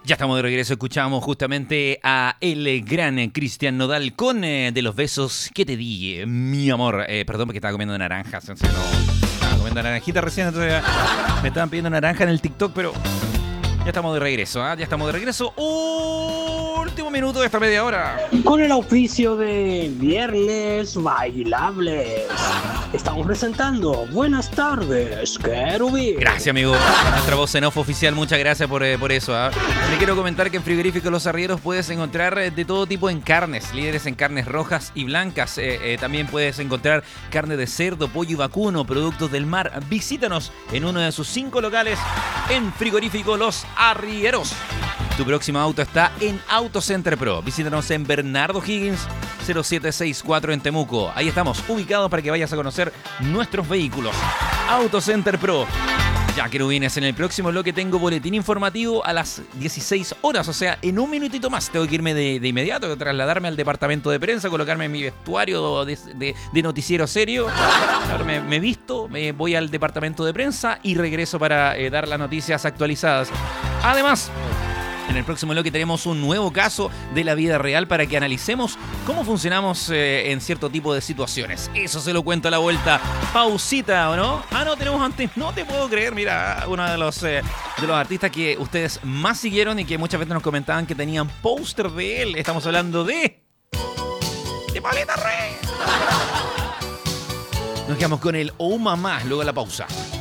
Ya estamos de regreso, escuchamos justamente a el gran Cristian Nodal con De los besos que te di, mi amor. Perdón porque estaba comiendo naranjas, en serio, no, estaba comiendo naranjita recién, entonces me estaban pidiendo naranja en el TikTok, pero ya estamos de regreso, ¿eh? Ya estamos de regreso. Último minuto de esta media hora. Con el auspicio de Viernes Bailables, estamos presentando Buenas tardes, Querubín. Gracias, amigo. Nuestra voz en off oficial, muchas gracias por eso. ¿Eh? Le quiero comentar que en Frigorífico Los Arrieros puedes encontrar de todo tipo en carnes, líderes en carnes rojas y blancas. También puedes encontrar carne de cerdo, pollo y vacuno, productos del mar. Visítanos en uno de sus 5 locales en Frigorífico Los Arrieros. Tu próximo auto está en Autocenter Pro. Visítanos en Bernardo Higgins 0764 en Temuco. Ahí estamos, ubicados para que vayas a conocer nuestros vehículos. Autocenter Pro. Ya, querubines, en el próximo bloque tengo boletín informativo a las 16 horas. O sea, en un minutito más tengo que irme de inmediato, que trasladarme al departamento de prensa, colocarme en mi vestuario de noticiero serio. Ahora me visto, me voy al departamento de prensa y regreso para dar las noticias actualizadas. Además, en el próximo bloque tenemos un nuevo caso de la vida real para que analicemos cómo funcionamos en cierto tipo de situaciones. Eso se lo cuento a la vuelta. Pausita, ¿o no? Ah, no, tenemos antes. No te puedo creer. Mira, uno de los artistas que ustedes más siguieron y que muchas veces nos comentaban que tenían póster de él. Estamos hablando de Paleta Rey. Nos quedamos con el Oh Mamá luego de la pausa.